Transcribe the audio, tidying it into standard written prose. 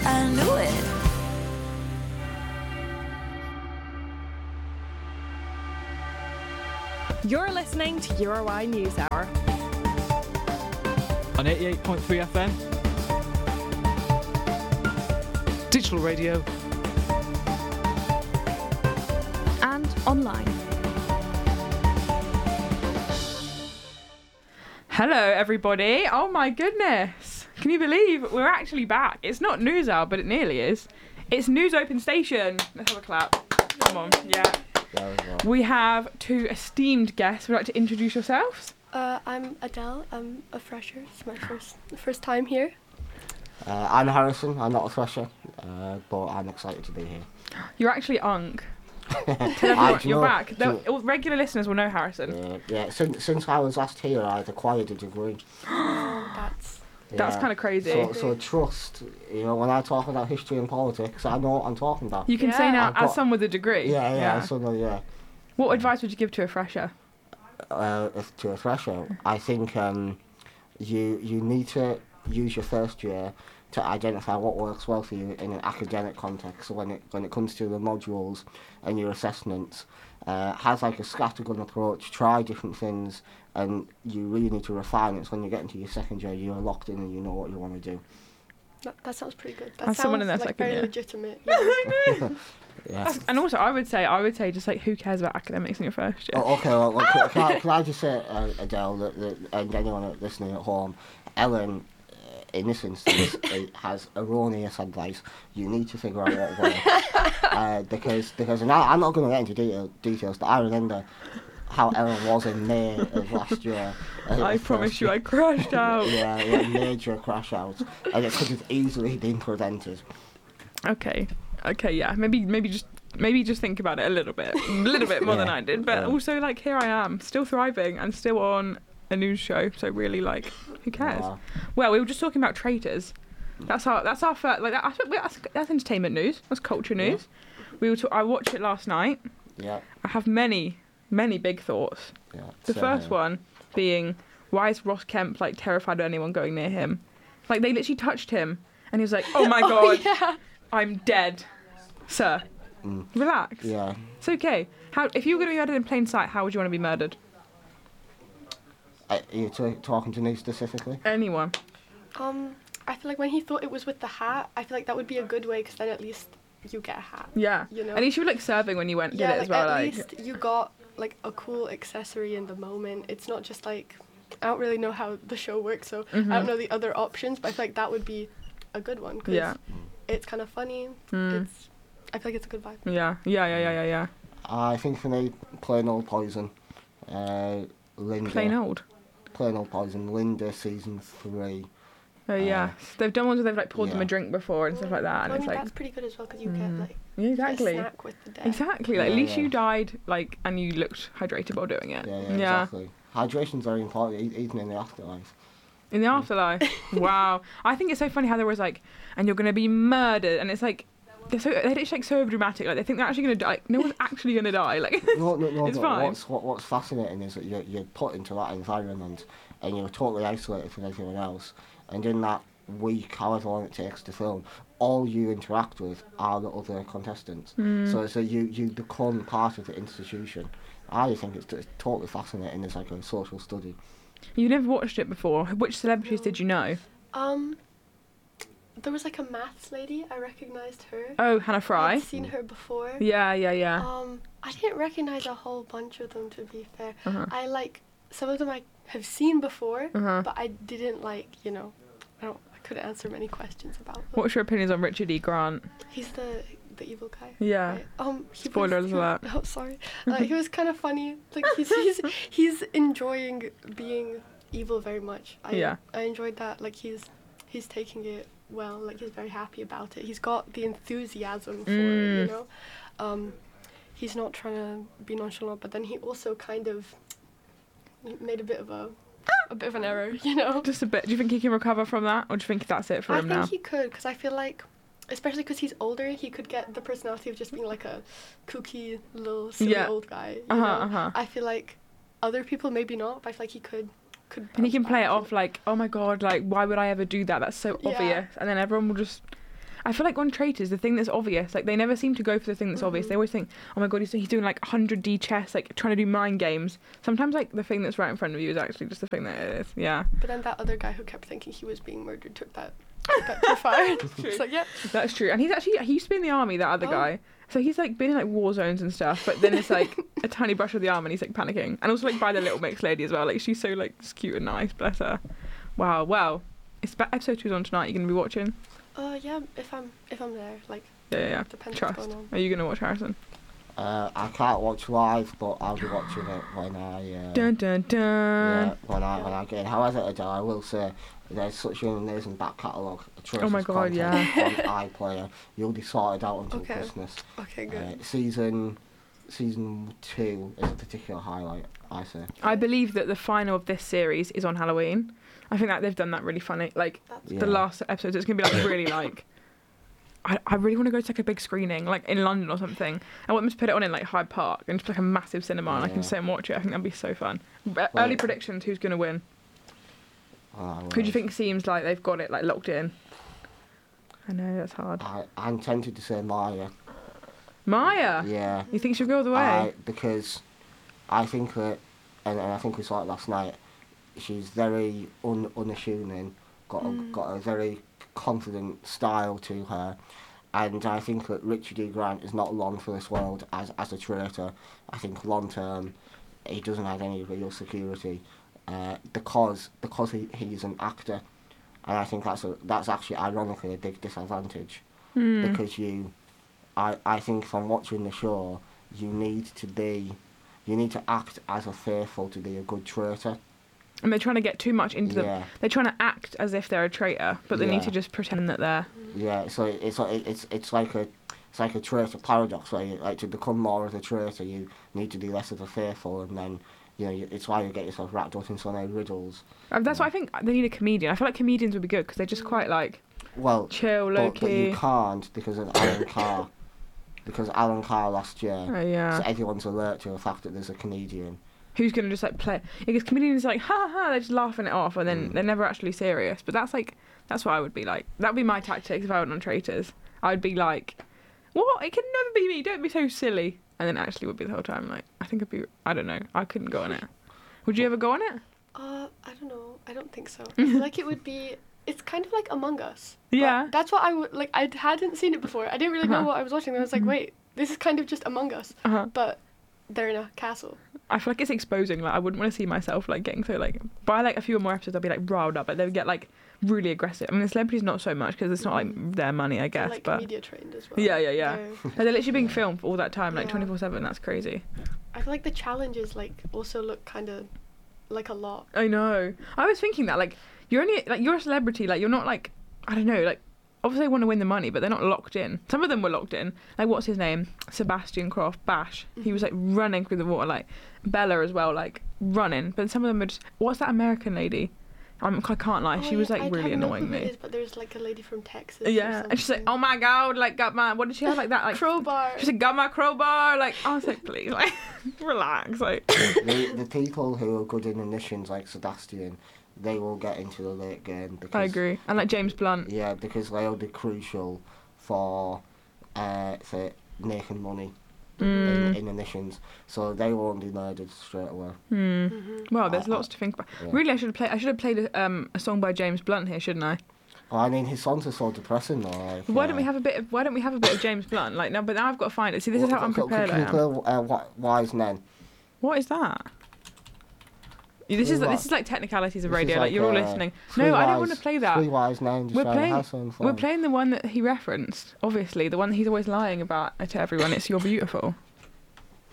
I knew it. You're listening to EuroEye News Hour on 88.3 FM, digital radio, and online. Hello, everybody. Oh my goodness. Can you believe we're actually back? It's not News Hour, but it nearly is. It's News Open Station. Let's have a clap. Come on. Yeah. We have two esteemed guests. Would you like to introduce yourselves? I'm Adele. I'm a fresher. It's my first time here. I'm Harrison. I'm not a fresher, but I'm excited to be here. You're actually Unk. Tell everyone you're back. All regular listeners will know Harrison. Yeah. Since I was last here, I've acquired a degree. That's kind of crazy. So trust, when I talk about history and politics, I know what I'm talking about. You can say now, as someone with a degree. Yeah. What advice would you give to a fresher? To a fresher, I think you need to use your first year to identify what works well for you in an academic context. So when it comes to the modules and your assessments, has like a scattergun approach, try different things, and you really need to refine it. So when you get into your second year, you're locked in and you know what you want to do. That sounds pretty good. That sounds someone in their second very year. legitimate. Yeah. And also, I would say just like, who cares about academics in your first year? Oh, okay. Well, can I just say, Adele, that and anyone listening at home, Ellen, in this instance, has erroneous advice. You need to figure out what works. Because and I'm not going to get into details, but I remember how Ellen was in May of last year. I promise you, I crashed out. Yeah, major crash out, and it could have easily been prevented. Okay, yeah. Maybe just think about it a little bit more than I did. But also, like, here I am, still thriving and still on a news show. So really, like, who cares? Yeah. Well, we were just talking about traitors. That's our first, like, that's entertainment news. That's culture news. Yeah. I watched it last night. Yeah. I have many big thoughts. Yeah. The first one being, why is Ross Kemp like terrified of anyone going near him? Like, they literally touched him, and he was like, "Oh my god, yeah. I'm dead, sir. Relax. Yeah. It's okay. If you were going to be murdered in plain sight, how would you want to be murdered? Are you talking to me specifically? Anyone. I feel like when he thought it was with the hat, I feel like that would be a good way, because then at least you get a hat. Yeah. You know? At least you were like serving when you went did it as well. At least you got like a cool accessory in the moment. It's not just like, I don't really know how the show works, so I don't know the other options, but I feel like that would be a good one, because it's kind of funny. I feel like it's a good vibe. Yeah. I think for me, plain old Poison. Linda. Plain old Poison. Linda season 3. Oh yeah. They've done ones where they've like poured them a Yeah. drink before and stuff like that, and I it's mean, like that's pretty good as well, because you get like exactly. a snack with the day. Exactly. Like, at Yeah, least yeah. you died like, and you looked hydrated while doing it. Yeah, exactly. Hydration's very important, even in the afterlife. In the afterlife. Wow. I think it's so funny how there was like, and you're gonna be murdered, and it's like, it's like so dramatic. Like, they think they're actually gonna die. No one's actually gonna die. Like, No, it's but fine. what's fascinating is that you're put into that environment and you're totally isolated from everyone else. And in that week, however long it takes to film, all you interact with are the other contestants. So you become part of the institution. I think it's totally fascinating as like a social study. You never watched it before. Which celebrities did you know? There was like a maths lady. I recognised her. Oh, Hannah Fry. I'd seen her before. Yeah. I didn't recognise a whole bunch of them, to be fair. I like some of them I have seen before, but I didn't like, I couldn't answer many questions about them. What's your opinions on Richard E. Grant? He's the evil guy. Yeah. Right? Spoiler alert. Oh, sorry. He was kind of funny. Like, he's enjoying being evil very much. I enjoyed that. Like, he's taking it well. Like, he's very happy about it. He's got the enthusiasm for it, He's not trying to be nonchalant, but then he also kind of made a bit of an error, Just a bit. Do you think he can recover from that, or do you think that's it for him now? I think he could, because I feel like, especially because he's older, he could get the personality of just being like a kooky little silly old guy. I feel like other people maybe not, but I feel like he could. And he can play it off like, oh my god, like, why would I ever do that? That's so obvious. And then everyone will just... I feel like on Traitors, the thing that's obvious, like they never seem to go for the thing that's obvious. They always think, oh my god, he's doing like 100D chess, like trying to do mind games. Sometimes like the thing that's right in front of you is actually just the thing that it is. Yeah. But then that other guy who kept thinking he was being murdered took that too far. It's like, yeah. That's true. And he used to be in the army, that other guy. So he's like been in like war zones and stuff, but then it's like a tiny brush with the arm and he's like panicking. And also like by the little mixed lady as well. Like she's so like cute and nice, bless her. Wow, well. It's episode 2's on tonight. You're gonna be watching? Yeah, if I'm there, like. Yeah. Depends Trust. what's going on. Are you gonna watch, Harrison? I can't watch live, but I'll be watching it when I. Dun dun dun. Yeah, when I get in. However, Adele, I will say there's such an amazing back catalogue. Oh my god, yeah. On iPlayer, you'll be sorted out until Christmas. Okay, good. Season 2 is a particular highlight, I say. I believe that the final of this series is on Halloween. I think that they've done that really funny. Like the last episode, it's gonna be like really like. I really want to go to like a big screening, like in London or something. I want them to put it on in like Hyde Park and just like a massive cinema, and I can sit and watch it. I think that'd be so fun. Early predictions: who's gonna win? Who do you think seems like they've got it like locked in? I know that's hard. I'm tempted to say Maya. Maya? Yeah. You think she'll go all the way? Because I think that, and I think we saw it last night. She's very unassuming. Got a very confident style to her, and I think that Richard E. Grant is not long for this world as a traitor. I think long term he doesn't have any real security because he's an actor, and I think that's actually ironically a big disadvantage because I think from watching the show you need to act as a faithful to be a good traitor. And they're trying to get too much into them. They're trying to act as if they're a traitor, but they need to just pretend that they're. Yeah, so it's like a traitor paradox where like to become more of a traitor you need to be less of a faithful, and then it's why you get yourself wrapped up in so many riddles. That's why I think they need a comedian. I feel like comedians would be good because they're just quite like chill, low key. But you can't because of Alan Carr. Because Alan Carr last year, so everyone's alert to the fact that there's a comedian. Who's going to just like play? Because comedians are like, ha ha, they're just laughing it off, and then they're never actually serious. But that's what I would be like. That would be my tactics if I went on Traitors. I'd be like, what? It can never be me. Don't be so silly. And then actually would be the whole time like, I don't know. I couldn't go on it. Would you ever go on it? I don't know. I don't think so. I feel like it would be. It's kind of like Among Us. Yeah. That's what I would like. I hadn't seen it before. I didn't really know what I was watching. I was like, wait, this is kind of just Among Us, but they're in a castle. I feel like it's exposing. Like I wouldn't want to see myself like getting so like by like a few more episodes I'd be like riled up, but they would get like really aggressive. I mean, the celebrities not so much because it's not like their money, I guess. Like but media trained as well. Yeah. They're literally being filmed for all that time, like 24/7. That's crazy. I feel like the challenges like also look kind of like a lot. I know. I was thinking that like you're only like you're a celebrity, like you're not like I don't know like. Obviously, they want to win the money, but they're not locked in. Some of them were locked in. Like, what's his name? Sebastian Croft, Bash. He was, like, running through the water. Like, Bella as well, like, running. But some of them were just... What's that American lady? I can't lie. She was, like, really annoying me. But there's, like, a lady from Texas. Yeah. And she's like, oh, my God. Like, got my... What did she have like that? Like crowbar. She said, got my crowbar. Like, I was like, please. Like, relax. Like... The people who are good in initiations, like Sebastian... They will get into the late game. Because, I agree. And like James Blunt. Yeah, because they'll be crucial for making money in initiations. So they won't be murdered straight away. Well, there's lots to think about. Yeah. Really, I should have played a song by James Blunt here, shouldn't I? Well, I mean, his songs are so depressing, though. Like, why don't we have a bit of James Blunt? Like, no, but now I've got to find it. See, this is how unprepared I am. Can you play Wise Men? What is that? This is like technicalities of radio. Like you're all listening. No, I don't want to play that. Three Wise Men. We're playing the one that he referenced. Obviously, the one that he's always lying about to everyone. It's You're Beautiful.